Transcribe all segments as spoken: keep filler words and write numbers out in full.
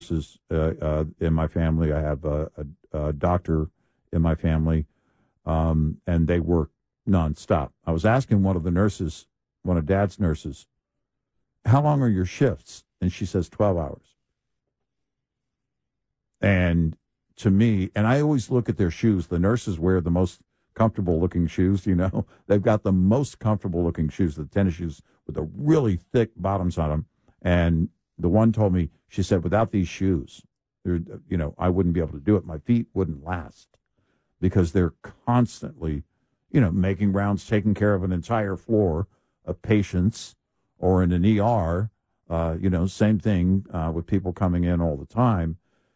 nurses uh, uh, in my family. I have a, a, a doctor in my family, um, and they work nonstop. I was asking one of the nurses, one of Dad's nurses, how long are your shifts? And she says twelve hours. And to me, and I always look at their shoes. The nurses wear the most comfortable looking shoes, you know. They've got the most comfortable looking shoes, the tennis shoes with the really thick bottoms on them. And the one told me, she said, without these shoes, you know, I wouldn't be able to do it. My feet wouldn't last because they're constantly, you know, making rounds, taking care of an entire floor of patients, or in an E R, uh, you know, same thing uh, with people coming in all the time.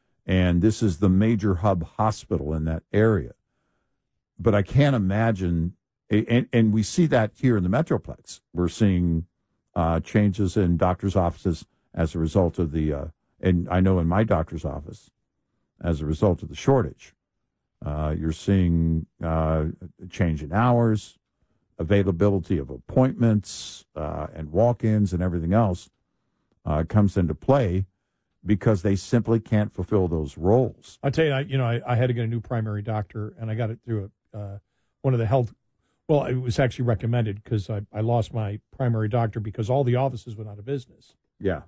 And this is the major hub hospital in that area. But I can't imagine, and, and we see that here in the Metroplex. We're seeing uh, changes in doctors' offices as a result of the, uh, and I know in my doctor's office, as a result of the shortage. Uh, you're seeing uh, a change in hours, availability of appointments uh, and walk-ins and everything else uh, comes into play because they simply can't fulfill those roles. I'll tell you, I, you know, I, I had to get a new primary doctor, and I got it through a, uh, one of the health, well, it was actually recommended because I, I lost my primary doctor because all the offices went out of business. Yeah.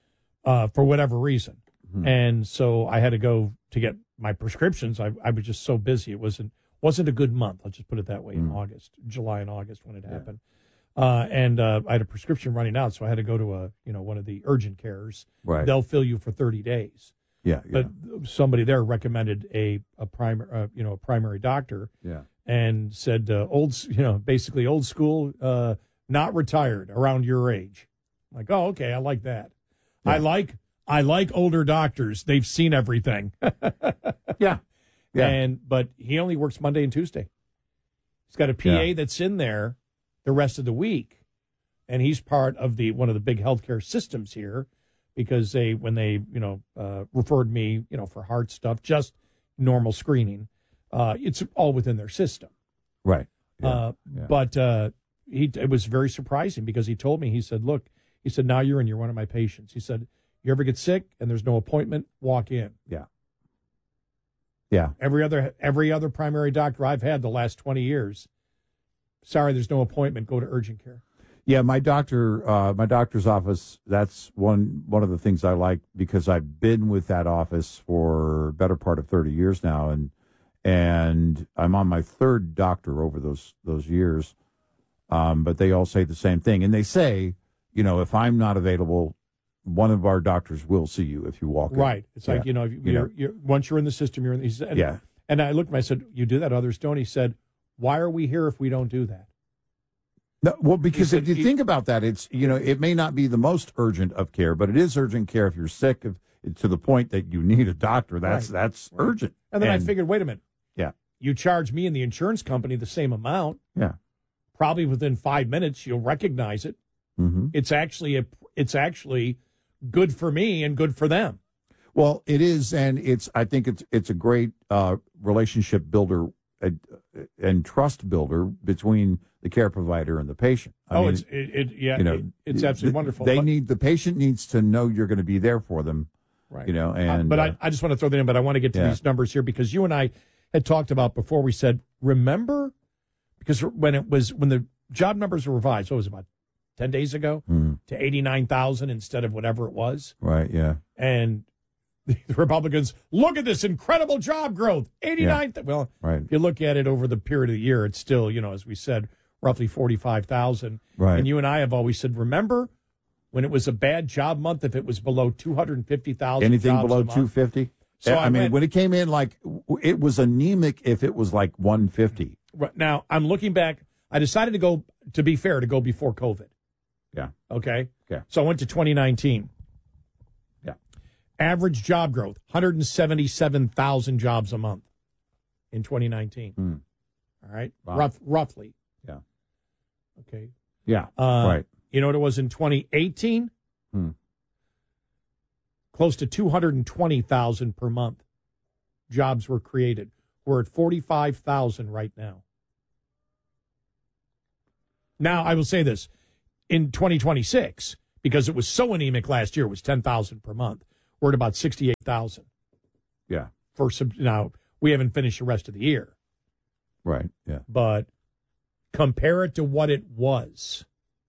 Uh, for whatever reason. Mm-hmm. And so I had to go to get my prescriptions. I, I was just so busy. It wasn't wasn't a good month. I'll just put it that way. Mm-hmm. In August, July and August when it yeah. happened. Uh, and uh, I had a prescription running out, so I had to go to a you know one of the urgent cares. Right. They'll fill you for thirty days. Yeah, yeah. But somebody there recommended a a primary uh, you know a primary doctor. Yeah. And said uh, old you know basically old school, uh, not retired, around your age. I'm like, oh, okay, I like that. Yeah. I like I like older doctors. They've seen everything. yeah. Yeah. And but he only works Monday and Tuesday. He's got a P A yeah. that's in there the rest of the week, and he's part of the one of the big healthcare systems here because they when they you know uh, referred me you know for heart stuff, just normal screening. Uh, it's all within their system, right? Yeah. Uh, yeah. But uh, he it was very surprising because he told me he said, "Look," he said, "now you're in. You're one of my patients." He said, "You ever get sick and there's no appointment, walk in." Yeah. Yeah. Every other every other primary doctor I've had the last twenty years, sorry, there's no appointment. Go to urgent care. Yeah, my doctor, uh, my doctor's office. That's one one of the things I like because I've been with that office for a better part of thirty years now, and and I'm on my third doctor over those those years. Um, but they all say the same thing, and they say, you know, if I'm not available, one of our doctors will see you if you walk in. Right. It's yeah. like, you know, you're, you know, you're, once you're in the system, you're in the system. And, yeah. And I looked at him, I said, you do that, others don't. He said, why are we here if we don't do that? No, well, because said, if you he, think about that, it's, you know, it may not be the most urgent of care, but it is urgent care if you're sick if, to the point that you need a doctor. That's, right. that's right. urgent. And then and, I figured, wait a minute. Yeah. You charge me and the insurance company the same amount. Yeah. Probably within five minutes, you'll recognize it. Mm-hmm. It's actually a, it's actually good for me and good for them. Well, it is, and it's. I think it's it's a great uh, relationship builder and, and trust builder between the care provider and the patient. I oh, mean, it's it, it yeah, you know, it, it's absolutely the, wonderful. They but, need the patient needs to know you're going to be there for them, right? You know, and uh, but uh, I, I just want to throw that in. But I want to get to yeah. these numbers here because you and I had talked about before. We said, remember, because when it was when the job numbers were revised, what was it, about ten days ago, mm. to eighty-nine thousand instead of whatever it was. Right, yeah. And the Republicans, look at this incredible job growth, eighty-nine. Yeah. Well, right. if you look at it over the period of the year, it's still, you know, as we said, roughly forty-five thousand. Right. And you and I have always said, remember when it was a bad job month, if it was below two hundred fifty thousand Anything below two hundred fifty? So I, I mean, went, when it came in, like, it was anemic if it was like one fifty. Right. Now, I'm looking back. I decided to go, to be fair, to go before COVID. Yeah. Okay? Okay. So I went to twenty nineteen. Yeah. Average job growth, one hundred seventy-seven thousand jobs a month in twenty nineteen. Mm. All right? Wow. Rough, roughly. Yeah. Okay. Yeah. Uh, right. You know what it was in twenty eighteen? Hmm. Close to two hundred twenty thousand per month jobs were created. We're at forty-five thousand right now. Now, I will say this. In twenty twenty-six, because it was so anemic last year, it was ten thousand per month. we're at about sixty-eight thousand. Yeah. For some, now, we haven't finished the rest of the year. Right, yeah. But compare it to what it was.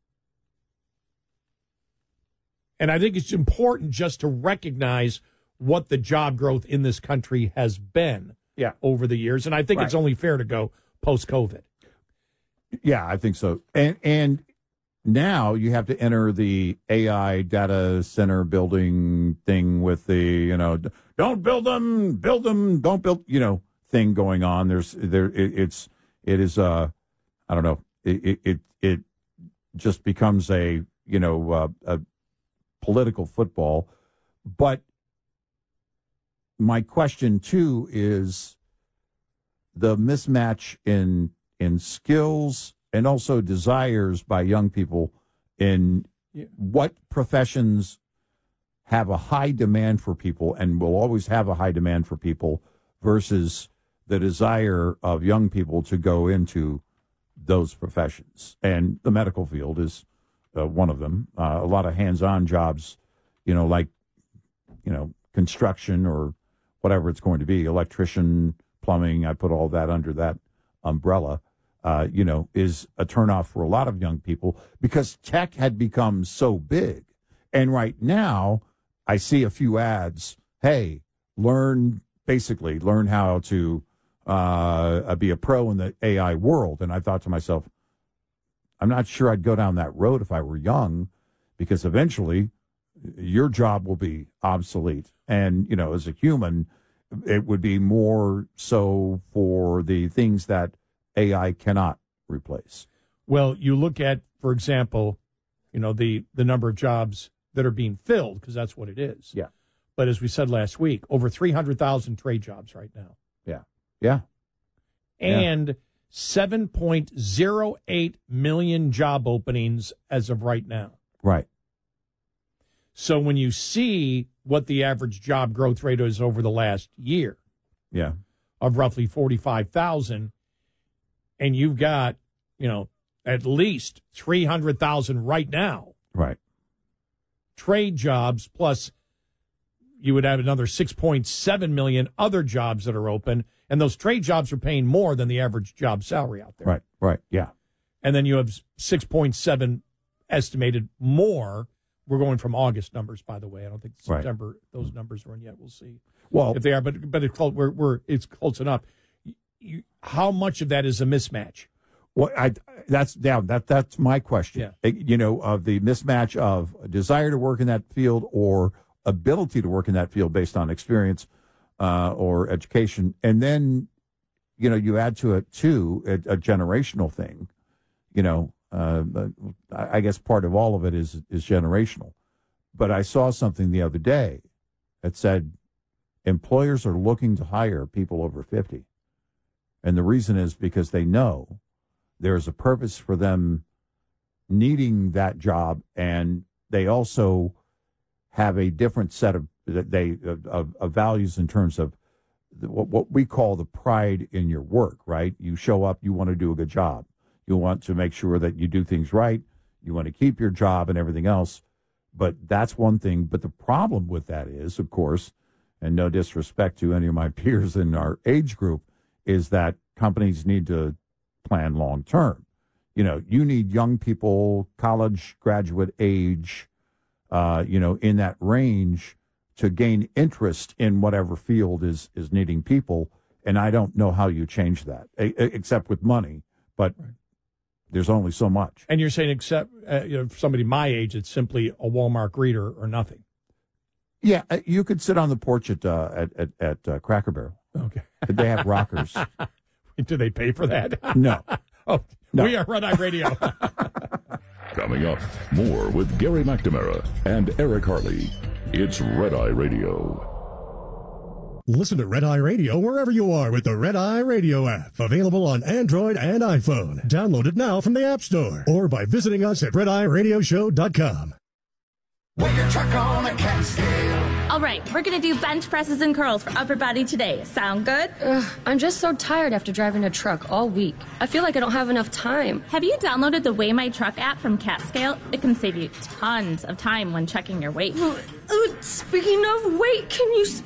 And I think it's important just to recognize what the job growth in this country has been yeah. over the years. And I think right. it's only fair to go post-COVID. Yeah, I think so. And and now you have to enter the A I data center building thing with the, you know, don't build them, build them, don't build, you know, thing going on. There's there it, it's it is uh I don't know. It it it just becomes a, you know, uh, a political football. But my question too is the mismatch in in skills and also desires by young people in what professions have a high demand for people and will always have a high demand for people versus the desire of young people to go into those professions. And the medical field is uh, one of them. Uh, a lot of hands-on jobs, you know, like, you know, construction or whatever it's going to be, electrician, plumbing, I put all that under that umbrella. Uh, you know, is a turnoff for a lot of young people because tech had become so big. And right now, I see a few ads, hey, learn, basically, learn how to uh, be a pro in the A I world. And I thought to myself, I'm not sure I'd go down that road if I were young because eventually your job will be obsolete. And, you know, as a human, it would be more so for the things that A I cannot replace. Well, you look at, for example, you know, the, the number of jobs that are being filled, because that's what it is. Yeah. But as we said last week, over three hundred thousand trade jobs right now. Yeah. Yeah. And yeah. seven point oh eight million job openings as of right now. Right. So when you see what the average job growth rate is over the last year, yeah, of roughly forty-five thousand, and you've got, you know, at least three hundred thousand right now. Right. Trade jobs, plus you would have another six point seven million other jobs that are open, and those trade jobs are paying more than the average job salary out there. Right, right, yeah. And then you have six point seven estimated more. We're going from August numbers, by the way. I don't think September, right. Those numbers are in yet. We'll see well, if they are, but but it's close, we're, we're, it's close enough. You, how much of that is a mismatch? Well, I, that's down. That that's my question. Yeah. You know, of the mismatch of desire to work in that field or ability to work in that field based on experience uh, or education, and then, you know, you add to it too a, a generational thing. You know, uh, I guess part of all of it is is generational. But I saw something the other day that said employers are looking to hire people over fifty. And the reason is because they know there's a purpose for them needing that job, and they also have a different set of they of, of values in terms of the, what, what we call the pride in your work, right? You show up, you want to do a good job. You want to make sure that you do things right. You want to keep your job and everything else. But that's one thing. But the problem with that is, of course, and no disrespect to any of my peers in our age group, is that companies need to plan long term. You know, you need young people, college graduate age, uh, you know, in that range to gain interest in whatever field is is needing people. And I don't know how you change that, a- except with money. But right. There's only so much. And you're saying, except uh, you know, for somebody my age, it's simply a Walmart greeter or nothing. Yeah, you could sit on the porch at uh, at at, at uh, Cracker Barrel. Okay, they have rockers. Do they pay for that? No. Oh, no. We are Red Eye Radio. Coming up, more with Gary McNamara and Eric Harley. It's Red Eye Radio. Listen to Red Eye Radio wherever you are with the Red Eye Radio app. Available on Android and iPhone. Download it now from the App Store or by visiting us at red eye radio show dot com. Put your truck on a Catskill. All right, we're going to do bench presses and curls for upper body today. Sound good? Ugh, I'm just so tired after driving a truck all week. I feel like I don't have enough time. Have you downloaded the Weigh My Truck app from CatScale? It can save you tons of time when checking your weight. Uh, speaking of weight, can you